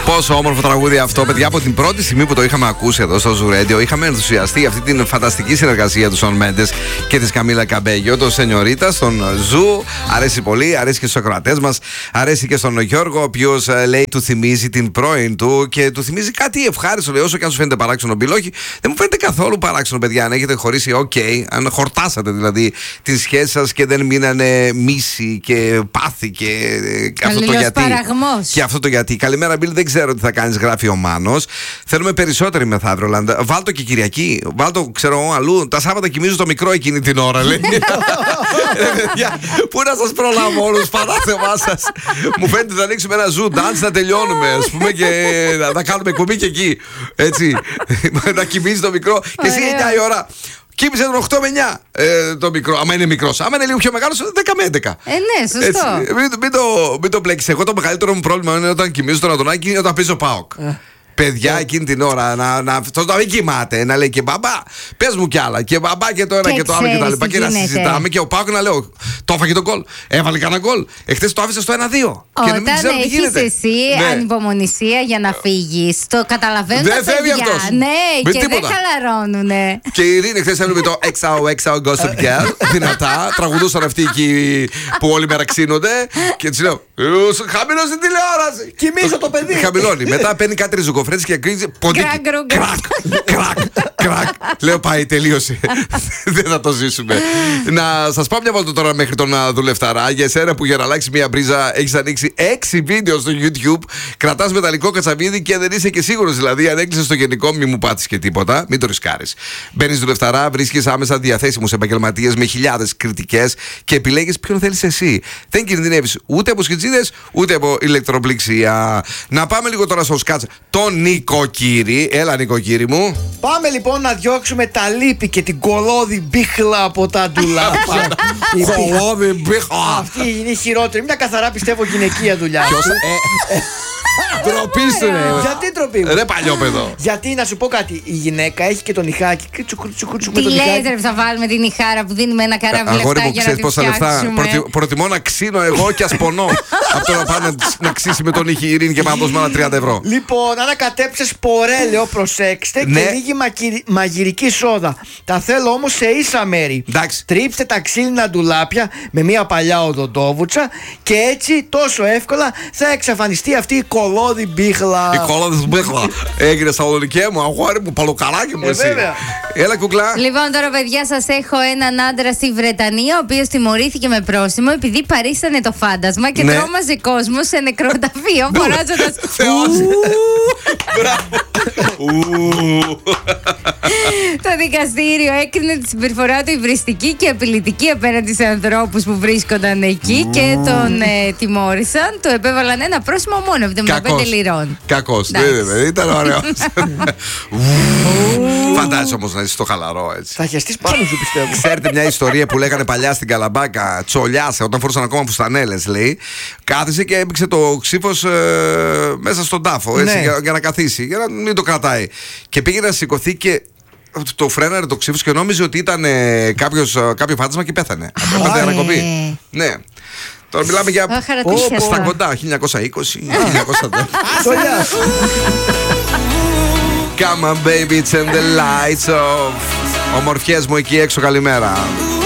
Πόσο όμορφο τραγούδι αυτό, παιδιά. Από την πρώτη στιγμή που το είχαμε ακούσει εδώ στο Zoo Radio, είχαμε ενθουσιαστεί για αυτή την φανταστική συνεργασία του Σον Μέντες και της Καμίλα Καμπέγιο, το Σενιωρίτα, στον Zoo. Αρέσει πολύ, αρέσει και στους ακροατές μας, αρέσει και στον Γιώργο, ο οποίος λέει του θυμίζει την πρώην του και του θυμίζει κάτι ευχάριστο. Λέει, όσο και αν σου φαίνεται παράξενο μπιλόχι, δεν μου φαίνεται καθόλου παράξενο, παιδιά. Αν έχετε χωρίσει, αν χορτάσατε δηλαδή τη σχέση σας και δεν μείνανε μίση και πάθη και αυτό το γιατί. Και αυτό το γιατί. Καλημέρα, Μπιλ, δεν ξέρω τι θα κάνεις, γράφει ο Μάνος. Θέλουμε περισσότεροι μεθαύριο. Βάλτο και Κυριακή, βάλτο, ξέρω αλλού. Τα Σάββατα κοιμίζω το μικρό εκείνη την ώρα, λέει. Πού να σας προλάβω όλους, παράθεμά σας. Μου φαίνεται θα ανοίξουμε ένα Zoo Dance να τελειώνουμε, ας πούμε, και να κάνουμε κουμπί και εκεί. Έτσι. Να κοιμίζει το μικρό. Και εσύ 9 η ώρα. Κοίμησε τον 8 με 9 το μικρό. Άμα είναι μικρός. Άμα είναι λίγο πιο μεγάλος, 10 με 11. Ναι, σωστό. Μην το μπλέξεις. Εγώ το μεγαλύτερο μου πρόβλημα είναι όταν κοιμίζω τον Αντωνάκη ή όταν παίζω ΠΑΟΚ. Παιδιά, εκείνη την ώρα να μην κοιμάται, να λέει και μπαμπά, πες μου κι άλλα. Και μπαμπά και το ένα και το άλλο και τα λοιπά. Και να συζητάμε και ο Πάοκ να λέω, το έφαγε τον γκολ. Έβαλε κανένα γκολ. Εχθές το άφησε στο 1-2. Όταν έχεις εσύ ανυπομονησία για να φύγεις, το καταλαβαίνω. Δεν φεύγει αυτός. Ναι, και δεν χαλαρώνουνε. Και η Ειρήνη χθες έβλεπε το XOXO Gossip Girl. Δυνατά. Τραγουδούσαν αυτοί εκεί που όλη μέρα ξύνονται. Και της λέω, χαμηλώσει την τηλεόραση. Κοιμήσω το παιδί. Χαμηλώνει. Μετά παίρνει κάτι ριζοκοφρέτες και κρίζει. Κρακ. Λέω πάει, τελείωσε. Δεν θα το ζήσουμε. Να σας πάω μια βόλτα τώρα μέχρι τον δουλευταρά. Για εσένα που για να αλλάξει μια μπρίζα έχεις ανοίξει 6 βίντεο στο YouTube. Κρατάς μεταλλικό κατσαβίδι και δεν είσαι και σίγουρος. Δηλαδή, αν έκλεισες το γενικό, μη μου πάτεις και τίποτα. Μην το ρισκάρεις. Μπαίνεις δουλευταρά, βρίσκεις άμεσα διαθέσιμους επαγγελματίες με χιλιάδες κριτικές και επιλέγεις ποιον θέλεις εσύ. Δεν κινδυνεύεις ούτε από σκιτσίδες ούτε από ηλεκτροπληξία. Να πάμε λίγο τώρα στο σκάτς. Τον Νοικοκύρη. Έλα, Νοικοκύρη μου. Πάμε λοιπόν να διώξουμε τα λίπη και την κολόδη μπίχλα από τα ντουλάπια. Κολόδη μπίχλα. Αυτή είναι η χειρότερη. Μια καθαρά πιστεύω γυναικεία δουλειά. Ντροπή σου, ρε. Γιατί ντροπή μου? Ρε παλιόπαιδο. Γιατί να σου πω κάτι, η γυναίκα έχει και τον νυχάκι. Τι λέτε, θα βάλουμε την νυχάρα που δίνει με ένα καράβι λεφτά για να τη φτιάξουμε. Προτιμώ να ξύνω εγώ και ασπονώ από το να πάνε να ξύσει με τον ήχη η Ειρήνη και να δώσουμε ένα 30 ευρώ. Λοιπόν, ανακατέψεις πορέλαιο, προσέξτε, και λίγη μαγειρική σόδα. Τα θέλω όμως σε ίσα μέρη. Τρίψτε τα ξύλινα ντουλάπια με μια παλιά οδοντόβουτσα και έτσι τόσο εύκολα θα εξαφανιστεί αυτή η κολόδη μπίχλα. Η κολόδη μπίχλα. Έγινε στα Θεσσαλονικέ μου, αγόρι μου, παλοκαράκι μου, εσύ. Έλα, κουκλά. Λοιπόν, τώρα, παιδιά, σας έχω έναν άντρα στη Βρετανία, ο οποίος τιμωρήθηκε με πρόστιμο επειδή παρίστανε το φάντασμα και τρόμαζε κόσμο σε νεκροταφείο φωνάζοντας Μπράβο. Το δικαστήριο έκρινε τη συμπεριφορά του υβριστική και απειλητική απέναντι σε ανθρώπους που βρίσκονταν εκεί και τον τιμώρησαν. Του επέβαλαν ένα πρόστιμο μόνο 75 λιρών. Κακός. Ήταν ωραίο. Φαντάζεσαι όμως να είσαι στο χαλαρό, έτσι. Θα χεστείς πάνω σου, πιστεύω. Ξέρετε μια ιστορία που λέγανε παλιά στην Καλαμπάκα, τσολιάσε, όταν φορούσαν ακόμα φουστανέλες, λέει. Κάθισε και έπαιξε το ξύφος μέσα στον τάφο, έτσι, για να καθίσει, για να μην το κρατάει. Και πήγε να σηκωθεί και το φρέναρε το ξύφος και νόμιζε ότι ήταν κάποιο φάντασμα και πέθανε. Έπαθε ανακοπή. Ναι. Τώρα μιλάμε για στα κοντά, 1920, 1910. Come on baby, turn the lights off. Ομορφιές μου εκεί έξω, καλημέρα.